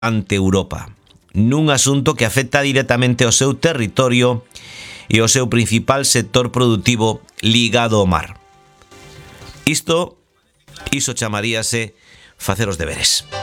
ante Europa, nun asunto que afecta directamente ao seu territorio e ao seu principal sector productivo ligado ao mar. Iso chamaríase facer os deberes.